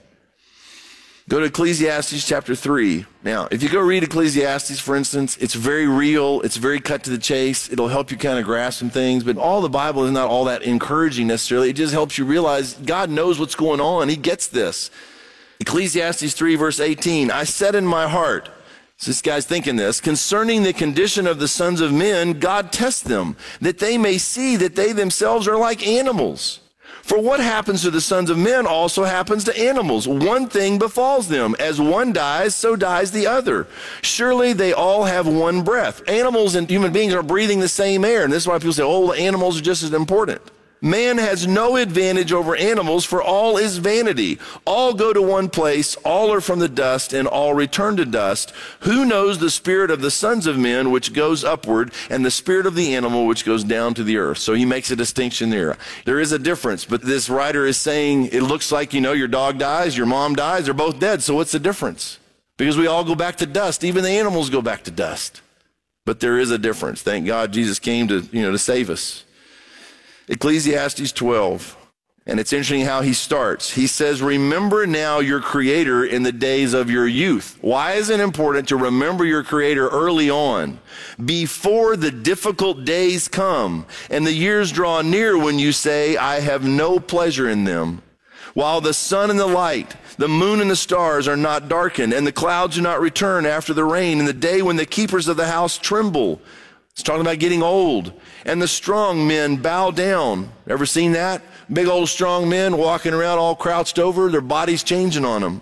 Go to Ecclesiastes chapter three. Now, if you go read Ecclesiastes, for instance, it's very real. It's very cut to the chase. It'll help you kind of grasp some things. But all the Bible is not all that encouraging necessarily. It just helps you realize God knows what's going on. He gets this. Ecclesiastes three, verse eighteen, I said in my heart, so this guy's thinking this, concerning the condition of the sons of men, God tests them, that they may see that they themselves are like animals. For what happens to the sons of men also happens to animals. One thing befalls them. As one dies, so dies the other. Surely they all have one breath. Animals and human beings are breathing the same air. And this is why people say, oh, the animals are just as important. Man has no advantage over animals, for all is vanity. All go to one place, all are from the dust, and all return to dust. Who knows the spirit of the sons of men, which goes upward, and the spirit of the animal, which goes down to the earth? So he makes a distinction there. There is a difference, but this writer is saying, it looks like, you know, your dog dies, your mom dies, they're both dead, so what's the difference? Because we all go back to dust. Even the animals go back to dust. But there is a difference. Thank God Jesus came to, you know, to save us. Ecclesiastes twelve, and it's interesting how he starts. He says, remember now your Creator in the days of your youth. Why is it important to remember your Creator early on, before the difficult days come and the years draw near when you say, I have no pleasure in them? While the sun and the light, the moon and the stars are not darkened, and the clouds do not return after the rain, in the day when the keepers of the house tremble. It's talking about getting old. And the strong men bow down. Ever seen that? Big old strong men walking around all crouched over, their bodies changing on them.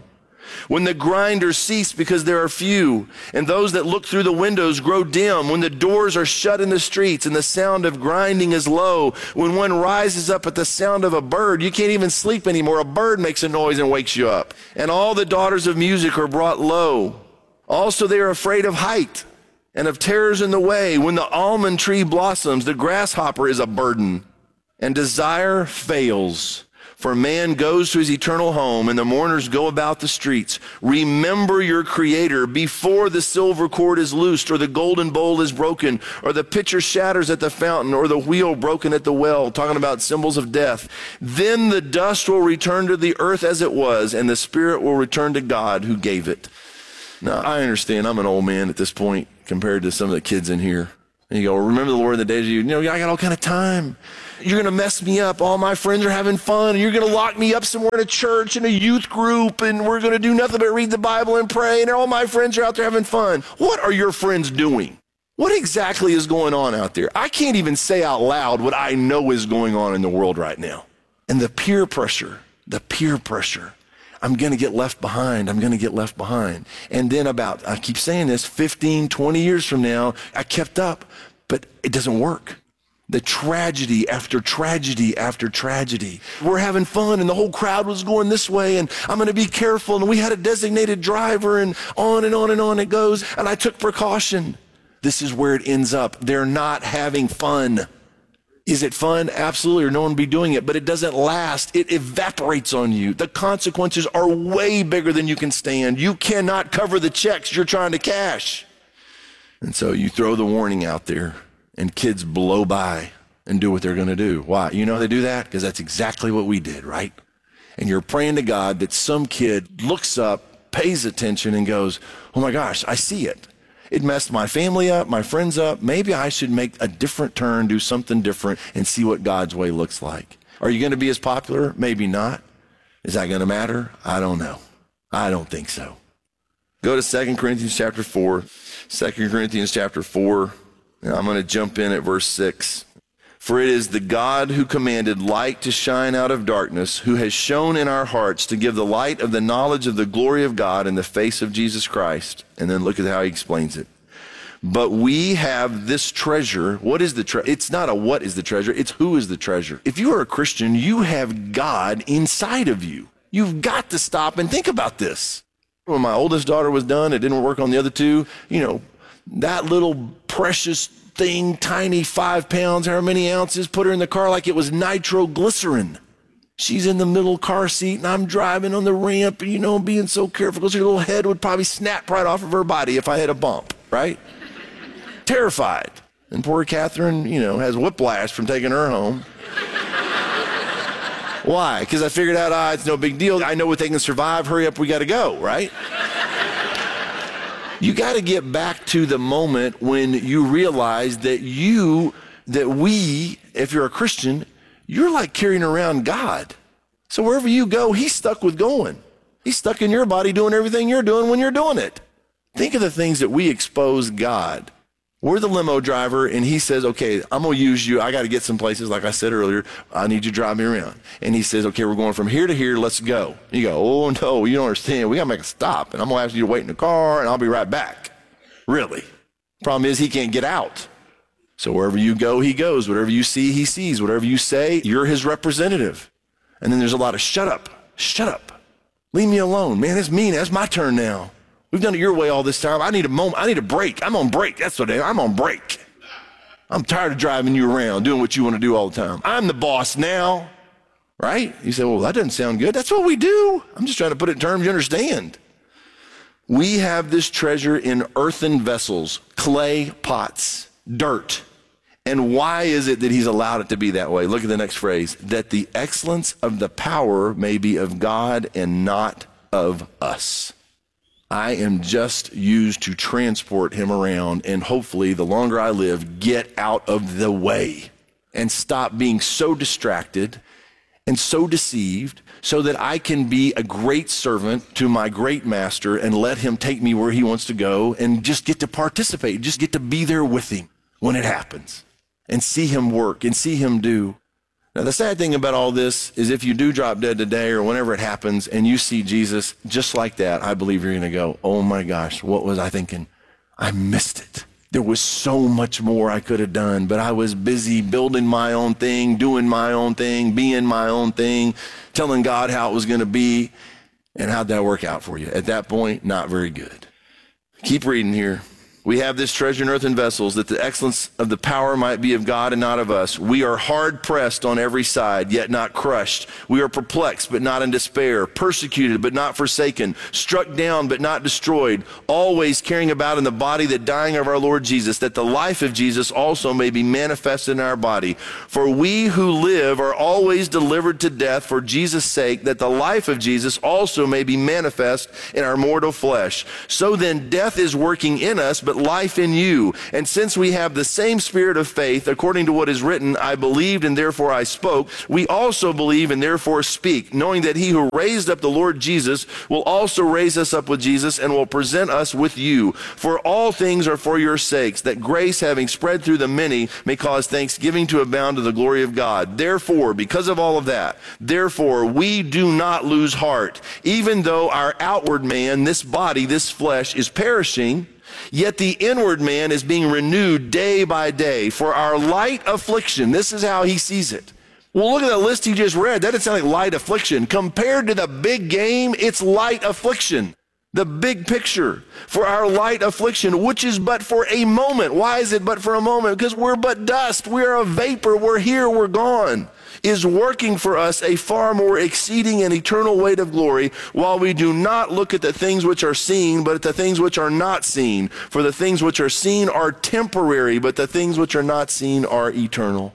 When the grinders cease because there are few, and those that look through the windows grow dim, when the doors are shut in the streets and the sound of grinding is low, when one rises up at the sound of a bird, you can't even sleep anymore. A bird makes a noise and wakes you up. And all the daughters of music are brought low. Also they are afraid of height and of terrors in the way. When the almond tree blossoms, the grasshopper is a burden, and desire fails. For man goes to his eternal home, and the mourners go about the streets. Remember your Creator before the silver cord is loosed, or the golden bowl is broken, or the pitcher shatters at the fountain, or the wheel broken at the well, talking about symbols of death. Then the dust will return to the earth as it was, and the spirit will return to God who gave it. Now, I understand I'm an old man at this point compared to some of the kids in here. And you go, remember the Lord in the days of you, you know, I got all kind of time. You're going to mess me up. All my friends are having fun. And you're going to lock me up somewhere in a church, in a youth group, and we're going to do nothing but read the Bible and pray, and all my friends are out there having fun. What are your friends doing? What exactly is going on out there? I can't even say out loud what I know is going on in the world right now. And the peer pressure, the peer pressure. I'm going to get left behind. I'm going to get left behind. And then about, I keep saying this, fifteen, twenty years from now, I kept up, but it doesn't work. The tragedy after tragedy after tragedy. We're having fun and the whole crowd was going this way and I'm going to be careful and we had a designated driver and on and on and on it goes and I took precaution. This is where it ends up. They're not having fun. Is it fun? Absolutely, or no one would be doing it, but it doesn't last. It evaporates on you. The consequences are way bigger than you can stand. You cannot cover the checks you're trying to cash. And so you throw the warning out there and kids blow by and do what they're going to do. Why? You know how they do that? Because that's exactly what we did, right? And you're praying to God that some kid looks up, pays attention, and goes, oh my gosh, I see it. It messed my family up, my friends up. Maybe I should make a different turn, do something different, and see what God's way looks like. Are you going to be as popular? Maybe not. Is that going to matter? I don't know. I don't think so. Go to Second Corinthians chapter four. Second Corinthians chapter four. And I'm going to jump in at verse six. For it is the God who commanded light to shine out of darkness, who has shone in our hearts to give the light of the knowledge of the glory of God in the face of Jesus Christ. And then look at how he explains it. But we have this treasure. What is the treasure? It's not a what is the treasure. It's who is the treasure. If you are a Christian, you have God inside of you. You've got to stop and think about this. When my oldest daughter was done, it didn't work on the other two. You know, that little precious thing, tiny five pounds, however many ounces, put her in the car like it was nitroglycerin. She's in the middle car seat and I'm driving on the ramp and, you know, being so careful because her little head would probably snap right off of her body if I had a bump, right? Terrified. And poor Catherine, you know, has whiplash from taking her home. Why? Because I figured out, ah, it's no big deal. I know what they can survive. Hurry up, we got to go, right? You got to get back to the moment when you realize that you, that we, if you're a Christian, you're like carrying around God. So wherever you go, he's stuck with going. He's stuck in your body doing everything you're doing when you're doing it. Think of the things that we expose God. We're the limo driver, and he says, okay, I'm going to use you. I got to get some places, like I said earlier. I need you to drive me around. And he says, okay, we're going from here to here. Let's go. You go, oh, no, you don't understand. We got to make a stop, and I'm going to ask you to wait in the car, and I'll be right back. Really? Problem is, he can't get out. So wherever you go, he goes. Whatever you see, he sees. Whatever you say, you're his representative. And then there's a lot of shut up, shut up. Leave me alone. Man, that's me. That's my turn now. We've done it your way all this time. I need a moment. I need a break. I'm on break. That's what I am. I'm on break. I'm tired of driving you around, doing what you want to do all the time. I'm the boss now, right? You say, well, that doesn't sound good. That's what we do. I'm just trying to put it in terms you understand. We have this treasure in earthen vessels, clay pots, dirt. And why is it that he's allowed it to be that way? Look at the next phrase. That the excellence of the power may be of God and not of us. I am just used to transport him around and hopefully the longer I live, get out of the way and stop being so distracted and so deceived so that I can be a great servant to my great master and let him take me where he wants to go and just get to participate, just get to be there with him when it happens and see him work and see him do. Now, the sad thing about all this is if you do drop dead today or whenever it happens and you see Jesus just like that, I believe you're going to go, oh my gosh, what was I thinking? I missed it. There was so much more I could have done, but I was busy building my own thing, doing my own thing, being my own thing, telling God how it was going to be. And how'd that work out for you? At that point, not very good. Keep reading here. We have this treasure in earthen vessels, that the excellence of the power might be of God and not of us. We are hard pressed on every side, yet not crushed. We are perplexed, but not in despair, persecuted, but not forsaken, struck down, but not destroyed, always carrying about in the body the dying of our Lord Jesus, that the life of Jesus also may be manifested in our body. For we who live are always delivered to death for Jesus' sake, that the life of Jesus also may be manifest in our mortal flesh. So then death is working in us, but life in you. And since we have the same spirit of faith, according to what is written, I believed and therefore I spoke, we also believe and therefore speak, knowing that he who raised up the Lord Jesus will also raise us up with Jesus and will present us with you. For all things are for your sakes, that grace having spread through the many may cause thanksgiving to abound to the glory of God. Therefore, because of all of that, therefore we do not lose heart, even though our outward man, this body, this flesh, is perishing, yet the inward man is being renewed day by day. For our light affliction, this is how he sees it. Well, look at that list he just read. That doesn't sound like light affliction. Compared to the big game, it's light affliction. The big picture. For our light affliction, which is but for a moment. Why is it but for a moment? Because we're but dust. We're a vapor. We're here. We're gone. Is working for us a far more exceeding and eternal weight of glory, while we do not look at the things which are seen, but at the things which are not seen. For the things which are seen are temporary, but the things which are not seen are eternal.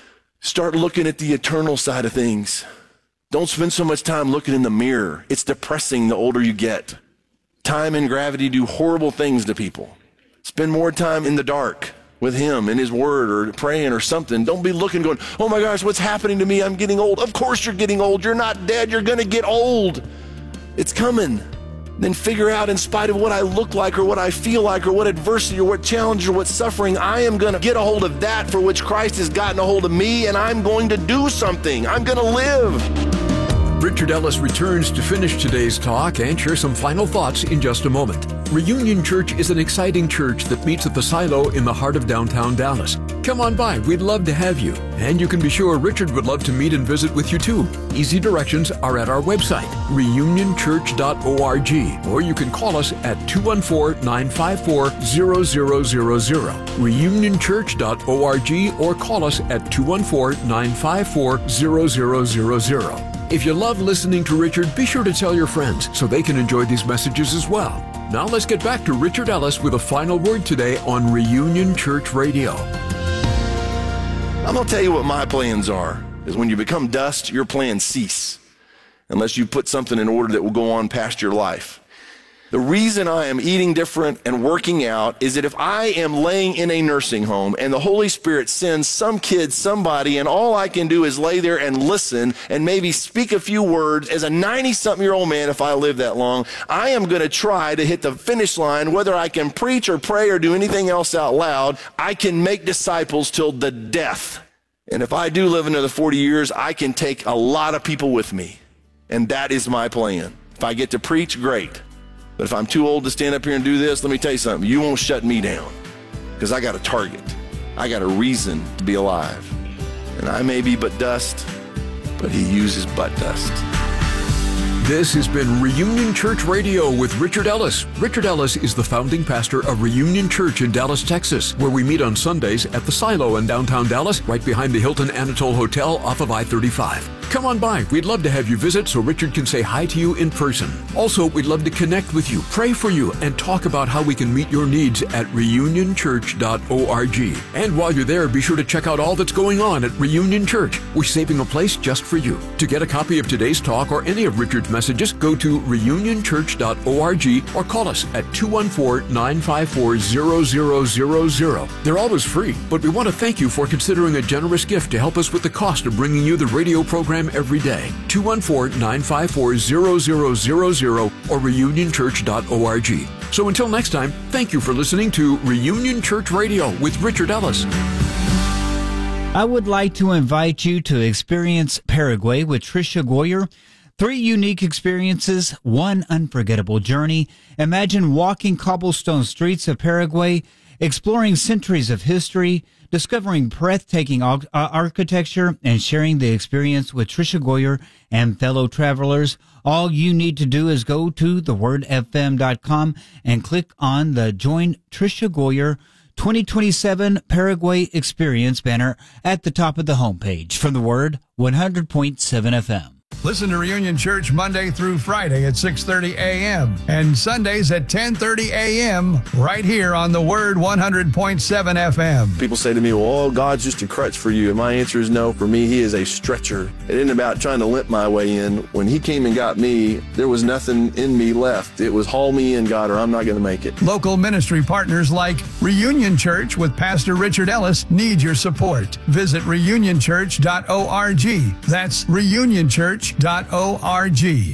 Start looking at the eternal side of things. Don't spend so much time looking in the mirror. It's depressing the older you get. Time and gravity do horrible things to people. Spend more time in the dark with him in his word or praying or something. Don't be looking going, oh my gosh, what's happening to me? I'm getting old. Of course you're getting old. You're not dead. You're going to get old. It's coming. Then figure out, in spite of what I look like or what I feel like or what adversity or what challenge or what suffering, I am going to get a hold of that for which Christ has gotten a hold of me, and I'm going to do something. I'm going to live. Richard Ellis returns to finish today's talk and share some final thoughts in just a moment. Reunion Church is an exciting church that meets at the Silo in the heart of downtown Dallas. Come on by, we'd love to have you. And you can be sure Richard would love to meet and visit with you too. Easy directions are at our website, reunion church dot org, or you can call us at two one four, nine five four, zero zero zero zero, reunion church dot org, or call us at two one four, nine five four, zero zero zero zero. If you love listening to Richard, be sure to tell your friends so they can enjoy these messages as well. Now let's get back to Richard Ellis with a final word today on Reunion Church Radio. I'm going to tell you what my plans are. Is when you become dust, your plans cease, unless you put something in order that will go on past your life. The reason I am eating different and working out is that if I am laying in a nursing home and the Holy Spirit sends some kid, somebody, and all I can do is lay there and listen and maybe speak a few words as a ninety-something-year-old man, if I live that long, I am going to try to hit the finish line. Whether I can preach or pray or do anything else out loud, I can make disciples till the death. And if I do live another forty years, I can take a lot of people with me. And that is my plan. If I get to preach, great. But if I'm too old to stand up here and do this, let me tell you something. You won't shut me down, because I got a target. I got a reason to be alive. And I may be but dust, but he uses but dust. This has been Reunion Church Radio with Richard Ellis. Richard Ellis is the founding pastor of Reunion Church in Dallas, Texas, where we meet on Sundays at the Silo in downtown Dallas, right behind the Hilton Anatole Hotel off of I thirty-five. Come on by. We'd love to have you visit so Richard can say hi to you in person. Also, we'd love to connect with you, pray for you, and talk about how we can meet your needs at reunion church dot org. And while you're there, be sure to check out all that's going on at Reunion Church. We're saving a place just for you. To get a copy of today's talk or any of Richard's messages, go to reunion church dot org or call us at two one four, nine five four, zero zero zero zero. They're always free, but we want to thank you for considering a generous gift to help us with the cost of bringing you the radio program every day. two one four, nine five four, zero zero zero zero or reunion church dot org. So until next time, thank you for listening to Reunion Church Radio with Richard Ellis. I would like to invite you to experience Paraguay with Tricia Goyer. Three unique experiences, one unforgettable journey. Imagine walking cobblestone streets of Paraguay, exploring centuries of history, discovering breathtaking uh, architecture, and sharing the experience with Tricia Goyer and fellow travelers. All you need to do is go to the word f m dot com and click on the Join Tricia Goyer twenty twenty-seven Paraguay Experience banner at the top of the homepage. From the Word, one hundred point seven F M. Listen to Reunion Church Monday through Friday at six thirty a.m. and Sundays at ten thirty a.m. right here on the Word one hundred point seven F M. People say to me, well, oh, God's just a crutch for you. And my answer is no. For me, He is a stretcher. It isn't about trying to limp my way in. When He came and got me, there was nothing in me left. It was haul me in, God, or I'm not going to make it. Local ministry partners like Reunion Church with Pastor Richard Ellis need your support. Visit reunion church dot org. That's reunion church dot org.